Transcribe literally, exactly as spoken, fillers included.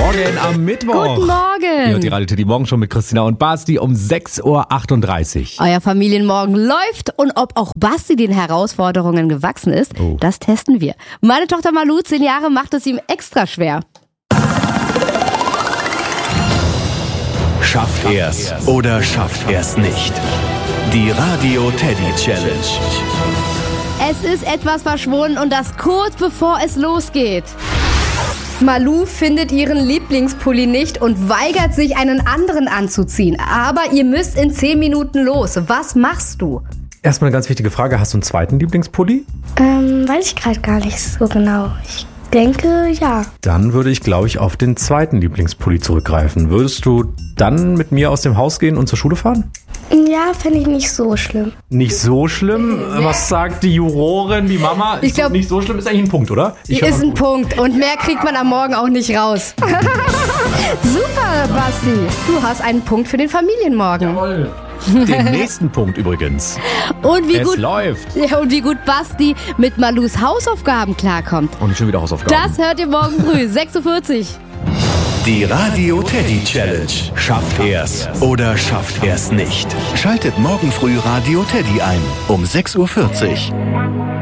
Morgen am Mittwoch. Guten Morgen. Ihr hört die Radio Teddy Morgen schon mit Christina und Basti um sechs Uhr achtunddreißig. Euer Familienmorgen läuft und ob auch Basti den Herausforderungen gewachsen ist, Oh. das testen wir. Meine Tochter Malu, zehn Jahre, macht es ihm extra schwer. Schafft er's oder schafft er's nicht? Die Radio Teddy Challenge. Es ist etwas verschwunden und das kurz bevor es losgeht. Malu findet ihren Lieblingspulli nicht und weigert sich, einen anderen anzuziehen. Aber ihr müsst in zehn Minuten los. Was machst du? Erstmal eine ganz wichtige Frage. Hast du einen zweiten Lieblingspulli? Ähm, weiß ich gerade gar nicht so genau. Ich denke, ja. Dann würde ich, glaube ich, auf den zweiten Lieblingspulli zurückgreifen. Würdest du dann mit mir aus dem Haus gehen und zur Schule fahren? Ja, finde ich nicht so schlimm. Nicht so schlimm? Was sagt die Jurorin, die Mama? Ich Ist glaub- nicht so schlimm, ist eigentlich ein Punkt, oder? Ich Ist hör- ein Punkt und mehr kriegt man am Morgen auch nicht raus. Super, Basti. Du hast einen Punkt für den Familienmorgen. Jawohl. Den nächsten Punkt übrigens. Und wie Es gut, läuft. ja, und wie gut Basti mit Malus Hausaufgaben klarkommt. Und schon wieder Hausaufgaben. Das hört ihr morgen früh, sechs Uhr vierzig. Die Radio Teddy Challenge. Schafft er's oder schafft er's nicht? Schaltet morgen früh Radio Teddy ein um sechs Uhr vierzig.